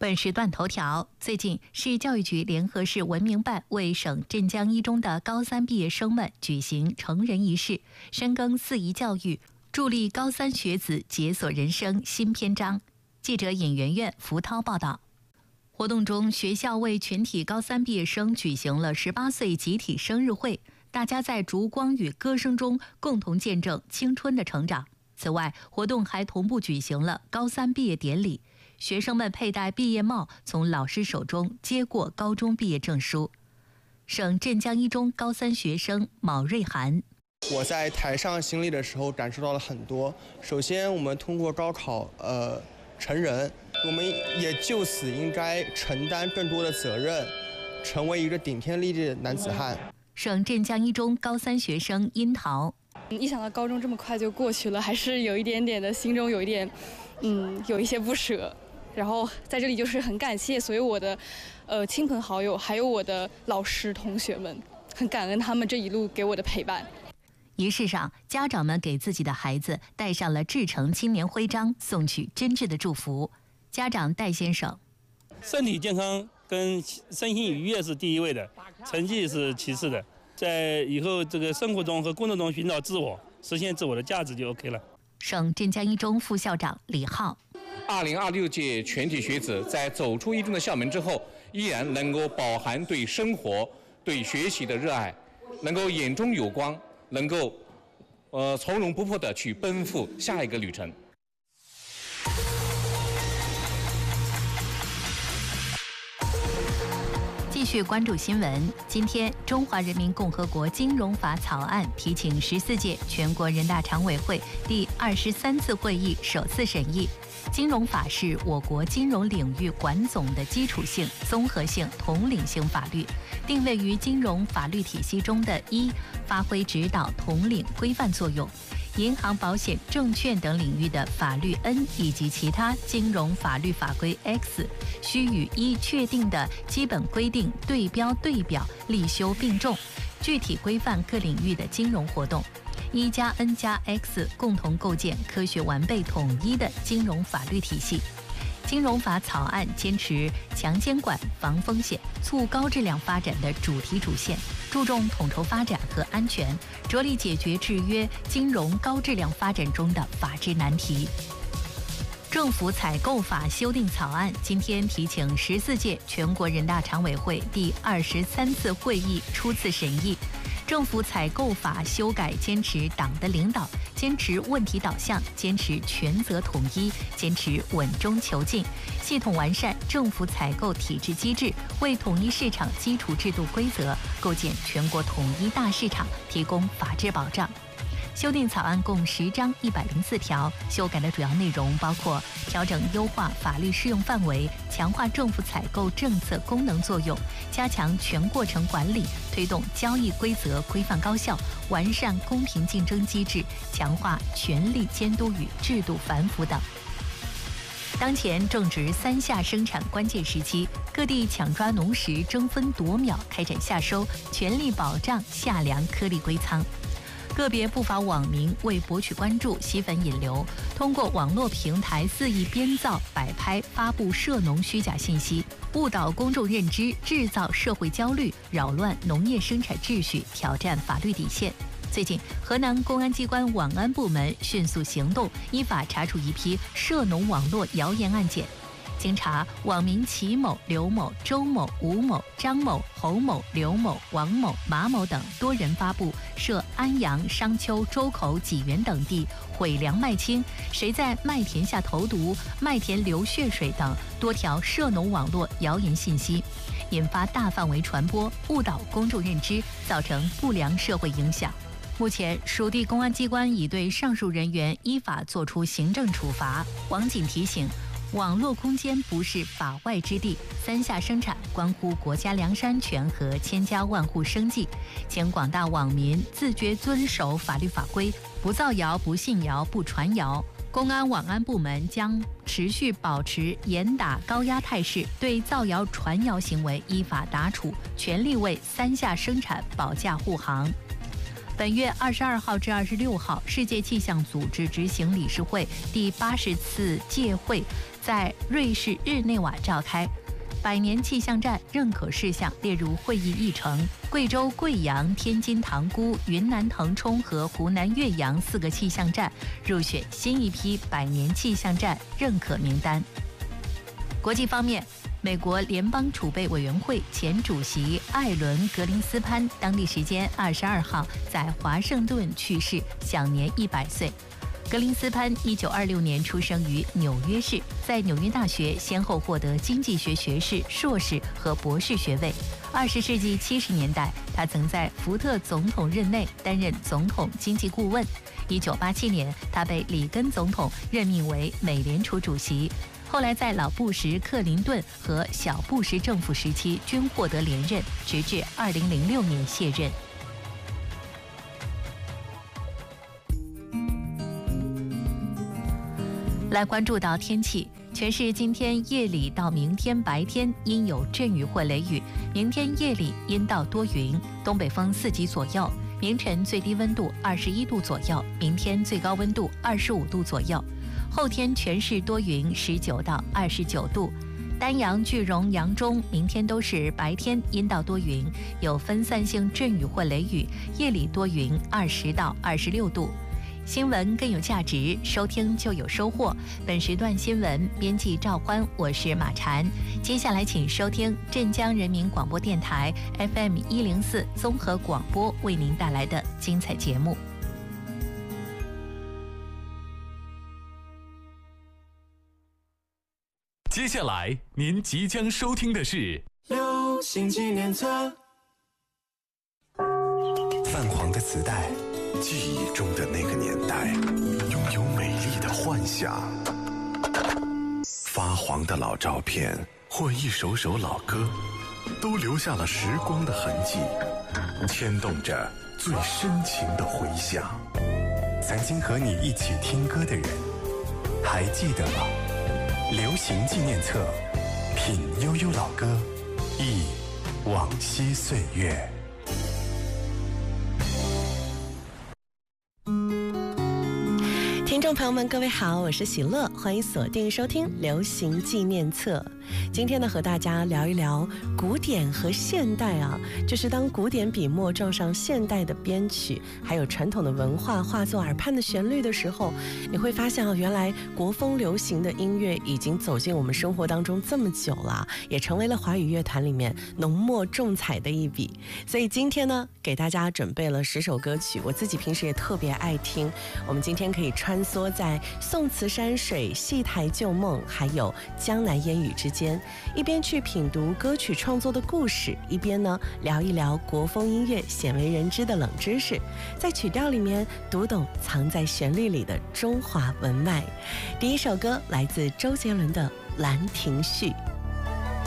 本时段头条：最近，市教育局联合市文明办为省镇江一中的高三毕业生们举行成人仪式，深耕4宜教育，助力高三学子解锁人生新篇章。记者尹媛媛、福涛报道。活动中，学校为全体高三毕业生举行了18岁集体生日会，大家在烛光与歌声中共同见证青春的成长。此外，活动还同步举行了高三毕业典礼，学生们佩戴毕业帽，从老师手中接过高中毕业证书。省镇江一中高三学生毛瑞涵： 我在台上经历的时候感受到了很多。首先，我们通过高考成人，我们也就此应该承担更多的责任，成为一个顶天立地的男子汉。 省镇江一中高三学生殷桃： 一想到高中这么快就过去了，还是有一点点的心中有一点，有一些不舍。然后在这里就是很感谢所有我的亲朋好友，还有我的老师同学们，很感恩他们这一路给我的陪伴。 仪式上，家长们给自己的孩子戴上了志诚青年徽章，送去真挚的祝福。家长戴先生： 身体健康跟身心愉悦是第一位的，成绩是其次的。在以后这个生活中和工作中寻找自我，实现自我的价值就 OK 了。 省镇江一中副校长李浩 ：2026届全体学子在走出一中的校门之后，依然能够饱含对生活、对学习的热爱，能够眼中有光，能够从容不迫地去奔赴下一个旅程。 继续关注新闻。今天，中华人民共和国金融法草案提请14届全国人大常委会第23次会议首次审议。金融法是我国金融领域管总的基础性、综合性、统领性法律，定位于金融法律体系中的发挥指导、统领、规范作用。银行、保险、证券等领域的法律 N 以及其他金融法律法规 X， 需与依确定的基本规定对标对表，立修并重，具体规范各领域的金融活动。1+N+X 共同构建科学完备统一的金融法律体系。金融法草案坚持强监管、防风险、促高质量发展的主题主线，注重统筹发展和安全，着力解决制约金融高质量发展中的法治难题。政府采购法修订草案今天提请14届全国人大常委会第23次会议初次审议。政府采购法修改坚持党的领导，坚持问题导向，坚持权责统一，坚持稳中求进，系统完善政府采购体制机制，为统一市场基础制度规则、构建全国统一大市场提供法治保障。修订草案共10章104条，修改的主要内容包括调整优化法律适用范围，强化政府采购政策功能作用，加强全过程管理，推动交易规则规范高效，完善公平竞争机制，强化权力监督与制度反腐等。当前正值3夏生产关键时期，各地抢抓农时，争分夺秒开展夏收，全力保障夏粮颗粒归仓。个别不法网民为博取关注、吸粉引流，通过网络平台肆意编造、摆拍、发布涉农虚假信息，误导公众认知，制造社会焦虑，扰乱农业生产秩序，挑战法律底线。最近，河南公安机关网安部门迅速行动，依法查处一批涉农网络谣言案件。经查，网民齐某、刘某、周某、吴某、张某、侯某、刘某、王某、马某等多人发布涉安阳、商丘、周口、济源等地毁粮卖青、谁在麦田下投毒、麦田流血水等多条涉农网络谣言信息，引发大范围传播，误导公众认知，造成不良社会影响。目前，属地公安机关已对上述人员依法作出行政处罚。网警提醒，网络空间不是法外之地，3夏生产关乎国家粮食安全和千家万户生计，请广大网民自觉遵守法律法规，不造谣、不信谣、不传谣。公安网安部门将持续保持严打高压态势，对造谣传谣行为依法打处，全力为3夏生产保驾护航。 本月22号至26号，世界气象组织执行理事会第80次届会在瑞士日内瓦召开。100年气象站认可事项列入会议议程，贵州贵阳、天津塘沽、云南腾冲和湖南岳阳4个气象站入选新一批100年气象站认可名单。国际方面，美国联邦储备委员会前主席艾伦·格林斯潘当地时间22号在华盛顿去世，享年100岁。格林斯潘1926年出生于纽约市，在纽约大学先后获得经济学学士、硕士和博士学位。20世纪70年代，他曾在福特总统任内担任总统经济顾问。1987年，他被里根总统任命为美联储主席。后来在老布什、克林顿和小布什政府时期均获得连任，直至2006年卸任。来关注到天气，全市今天夜里到明天白天阴有阵雨或雷雨，明天夜里阴到多云，东北风4级左右，凌晨最低温度21度左右，明天最高温度25度左右。后天全市多云，19到29度。丹阳、句容、扬中明天都是白天阴到多云，有分散性阵雨或雷雨，夜里多云，20到26度。新闻更有价值，收听就有收获。本时段新闻编辑赵欢，我是马婵。接下来请收听镇江人民广播电台 FM 104综合广播为您带来的精彩节目。 接下来您即将收听的是流行纪念册。 泛黄的磁带，记忆中的那个年代，拥有美丽的幻想。发黄的老照片或一首首老歌，都留下了时光的痕迹，牵动着最深情的回响。曾经和你一起听歌的人，还记得吗？流行纪念册，品悠悠老歌，忆往昔岁月。 听众朋友们，各位好，我是喜乐，欢迎锁定收听流行纪念册。今天呢，和大家聊一聊古典和现代啊，就是当古典笔墨撞上现代的编曲，还有传统的文化化作耳畔的旋律的时候，你会发现啊，原来国风流行的音乐已经走进我们生活当中这么久了，也成为了华语乐坛里面浓墨重彩的一笔。所以今天呢，给大家准备了10首歌曲，我自己平时也特别爱听。我们今天可以穿梭在宋词山水、戏台旧梦，还有江南烟雨之间，一边去品读歌曲创作的故事，一边呢聊一聊国风音乐鲜为人知的冷知识，在曲调里面读懂藏在旋律里的中华文脉。第一首歌来自周杰伦的《兰亭序》。